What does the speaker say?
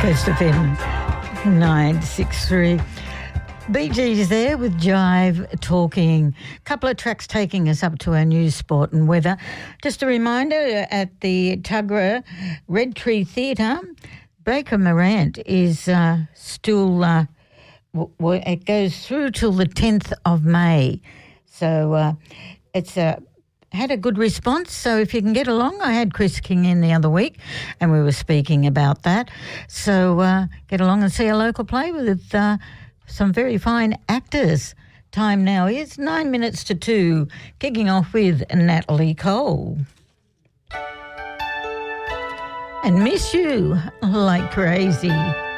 Coast FM 963. Bee Gees there with Jive Talking. A couple of tracks taking us up to our news, sport and weather. Just a reminder, at the Tuggerah Red Tree Theatre, Baker Morant is still, it goes through till the 10th of May. So it's had a good response, so if you can get along, I had Chris King in the other week and we were speaking about that. So get along and see a local play with some very fine actors. Time now is 9 minutes to 2, kicking off with Natalie Cole. And Miss You Like Crazy.